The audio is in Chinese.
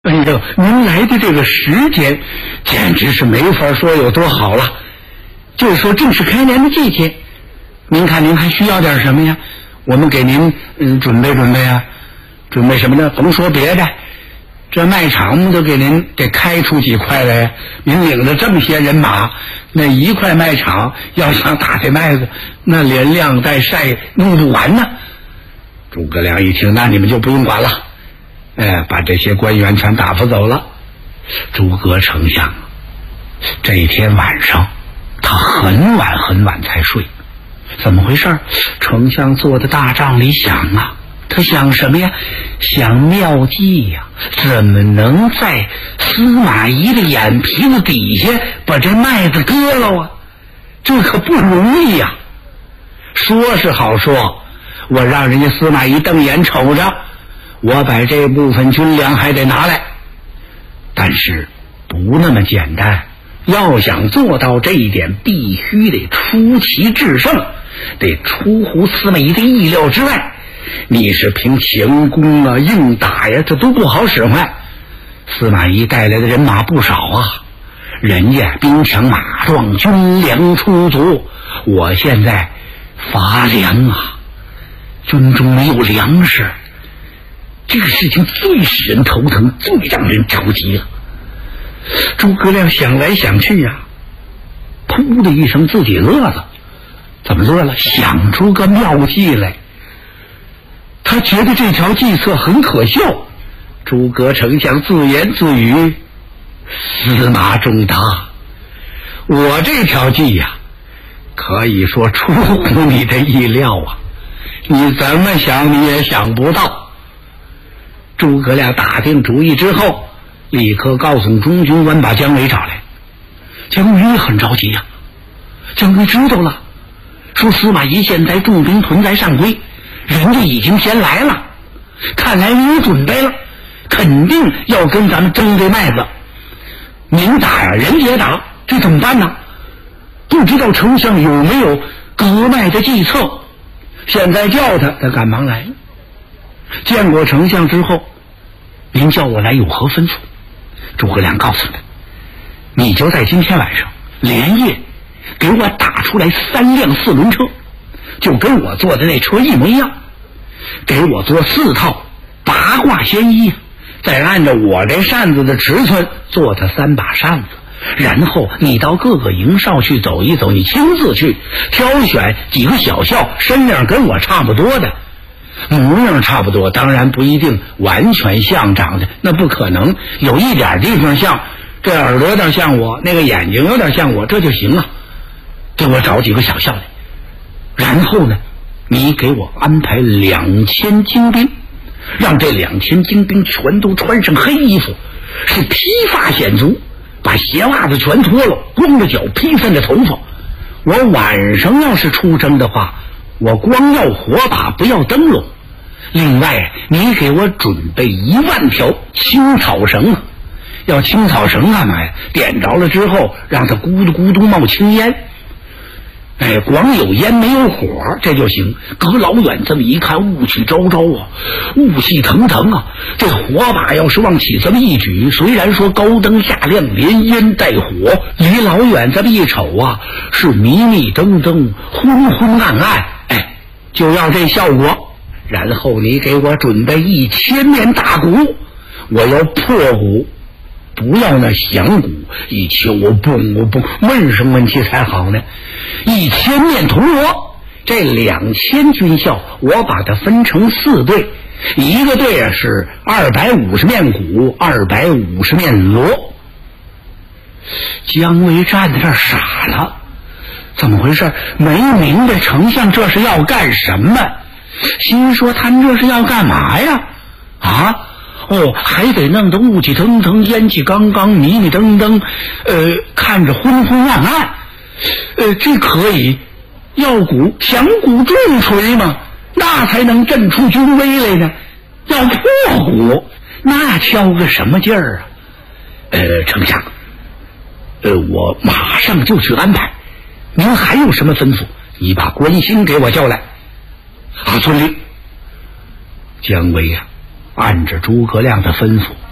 哎呦，您来的这个时间，简直是没法说有多好了。就是说，正是开年的季节，您看您还需要点什么呀？我们给您准备准备啊，准备什么呢？甭说别的，这卖场都给您给开出几块来呀。您领着这么些人马，那一块卖场要想打这麦子，那连晾带晒弄不完呢。诸葛亮一听，那你们就不用管了。把这些官员全打发走了。诸葛丞相这一天晚上他很晚很晚才睡。怎么回事？丞相坐在大帐里想啊，他想什么呀？想妙计呀，怎么能在司马懿的眼皮子底下把这麦子割了啊？这可不容易呀。说是好说，我让人家司马懿瞪眼瞅着，我把这部分军粮还得拿来，但是不那么简单。要想做到这一点，必须得出奇制胜，得出乎司马懿的意料之外。你是凭强攻啊、硬打呀，这都不好使唤。司马懿带来的人马不少啊，人家兵强马壮，军粮充足。我现在乏粮啊，军中没有粮食。这个事情最使人头疼，最让人着急了。诸葛亮想来想去呀，噗的一声自己乐了。怎么乐了？想出个妙计来。他觉得这条计策很可笑。诸葛丞相自言自语：司马仲达，我这条计呀，可以说出乎你的意料啊，你怎么想你也想不到。诸葛亮打定主意之后，立刻告诉中军官把姜维找来。姜维很着急呀，姜维知道了，说司马懿现在重兵屯在上邽，人家已经先来了，看来你有准备了，肯定要跟咱们争这麦子。您打呀，人也打，这怎么办呢？不知道丞相有没有割麦的计策？现在叫他赶忙来。见过丞相之后，您叫我来有何吩咐？诸葛亮告诉他，你就在今天晚上连夜给我打出来3辆4轮车，就跟我坐的那车一模一样，给我做4套八卦仙衣，再按照我这扇子的尺寸做他3把扇子。然后你到各个营哨去走一走，你亲自去挑选几个小校，身量跟我差不多的，模样差不多，当然不一定完全像长的，那不可能，有一点地方像，这耳朵有点像我，那个眼睛有点像我，这就行了。给我找几个小校来，然后呢，你给我安排2000精兵，让这2000精兵全都穿上黑衣服，是披发显足，把鞋袜子全脱了，光着脚，披散着头发。我晚上要是出征的话，我光要火把，不要灯笼。另外你给我准备1万条青草绳。要青草绳干嘛呀？点着了之后让它咕嘟咕嘟冒青烟，光有烟没有火这就行。隔老远这么一看，雾气昭昭啊，雾气腾腾啊，这火把要是往起这么一举，虽然说高灯下亮，连烟带火，离老远这么一瞅啊，是迷迷瞪瞪，昏昏暗暗，就要这效果。然后你给我准备1000面大鼓，我要破鼓，不要那响鼓，一敲嘣嘣，问什么问题才好呢？1000面铜锣，这2000军校我把它分成4队，一个队是250面鼓，250面锣。姜维站在这儿傻了，怎么回事？没明白丞相这是要干什么，心说他们这是要干嘛呀？还得弄得雾气腾腾，烟气刚刚，迷迷瞪瞪，看着昏昏暗暗。这可以要鼓响鼓重锤吗？那才能震出军威来呢。要破鼓，那敲个什么劲儿啊？丞相，我马上就去安排。您还有什么吩咐？你把关兴给我叫来。遵令。姜维按着诸葛亮的吩咐，